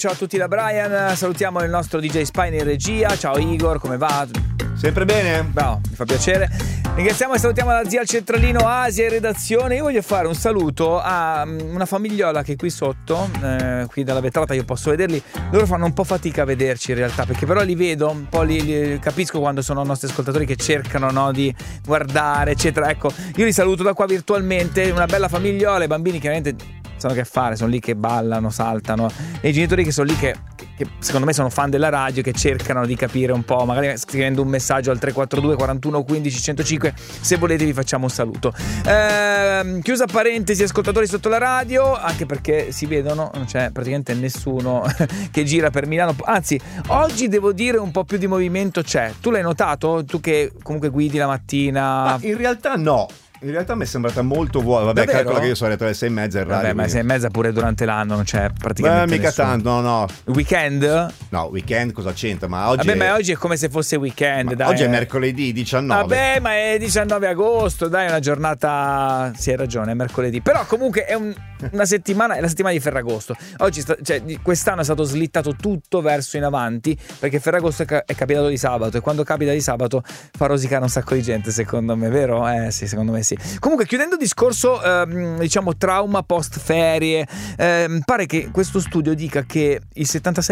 Ciao a tutti da Brian, salutiamo il nostro DJ Spine in regia. Ciao Igor, come va? Sempre bene? Bravo, mi fa piacere. Ringraziamo e salutiamo la zia al centralino Asia in redazione. Io voglio fare un saluto a una famigliola che è qui sotto, qui dalla vetrata io posso vederli. Loro fanno un po' fatica a vederci in realtà, perché però li vedo un po', li capisco quando sono nostri ascoltatori che cercano, no, di guardare eccetera. Ecco, io li saluto da qua virtualmente, una bella famigliola. I bambini chiaramente sanno che fare, sono lì che ballano, saltano, e i genitori che sono lì che secondo me sono fan della radio, che cercano di capire un po', magari scrivendo un messaggio al 342 41 15 105. Se volete vi facciamo un saluto. Chiusa parentesi, ascoltatori sotto la radio, anche perché si vedono, non c'è praticamente nessuno che gira per Milano, anzi oggi devo dire un po' più di movimento c'è. Tu l'hai notato? Tu che comunque guidi la mattina? Ma in realtà no. In realtà mi è sembrata molto vuota. Vabbè, davvero? calcola che io sono alle 6:30 in radio. Vabbè, ma 6:30 pure durante l'anno non c'è praticamente mica nessuno. tanto, no. Weekend? No, weekend cosa c'entra? Ma oggi vabbè, ma oggi è come se fosse weekend, dai. Oggi è mercoledì 19. Vabbè, ma è 19 agosto, dai, è una giornata. Sì, hai ragione, è mercoledì. Però comunque è una settimana, è la settimana di Ferragosto. Oggi quest'anno è stato slittato tutto verso in avanti, perché Ferragosto è capitato di sabato, e quando capita di sabato fa rosicare un sacco di gente, secondo me, vero? Sì, secondo me sì. Comunque, chiudendo il discorso, diciamo trauma post ferie, pare che questo studio dica che il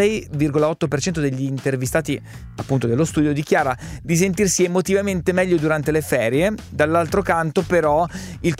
76,8% degli intervistati appunto dello studio dichiara di sentirsi emotivamente meglio durante le ferie. Dall'altro canto però il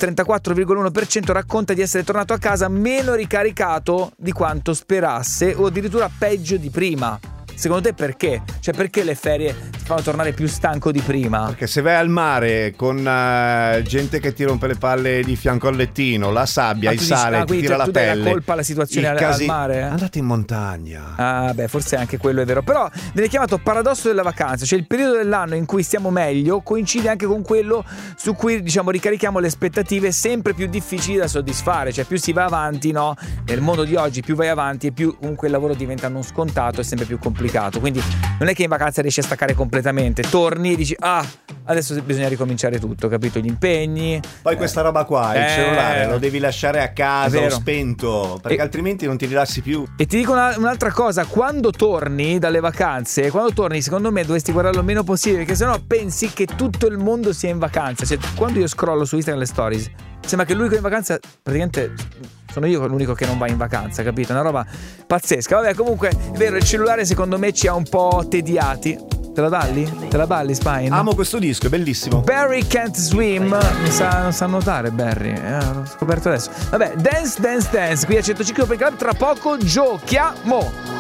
34,1% racconta di essere tornato a casa meno ricaricato di quanto sperasse, o addirittura peggio di prima. Secondo te perché? Cioè, perché le ferie ti fanno tornare più stanco di prima? Perché se vai al mare con gente che ti rompe le palle di fianco al lettino, la sabbia, il sale, ti tira la pelle. Tu dai la colpa alla situazione al mare? Andate in montagna. Ah, beh, forse anche quello è vero. Però viene chiamato paradosso della vacanza. Cioè, il periodo dell'anno in cui stiamo meglio coincide anche con quello su cui, diciamo, ricarichiamo le aspettative sempre più difficili da soddisfare. Cioè, più si va avanti, no? Nel mondo di oggi, più vai avanti e più comunque il lavoro diventa non scontato e sempre più complicato. Quindi non è che in vacanza riesci a staccare completamente, torni e dici adesso bisogna ricominciare tutto, capito? Gli impegni, poi questa roba qua, il cellulare lo devi lasciare a casa o spento, perché altrimenti non ti rilassi più. E ti dico un'altra cosa: quando torni dalle vacanze, secondo me dovresti guardarlo il meno possibile, perché sennò pensi che tutto il mondo sia in vacanza. Cioè, quando io scrollo su Instagram le stories, sembra che l'unico in vacanza praticamente sono io l'unico che non va in vacanza, capito? Una roba pazzesca. Vabbè, comunque è vero, il cellulare secondo me ci ha un po' tediati. Te la balli? Te la balli, Spine? Amo questo disco, è bellissimo. Barry Can't Swim. Non sa nuotare Barry, l'ho scoperto adesso. Vabbè, Dance Dance Dance qui a 105 per Club. Tra poco giochiamo.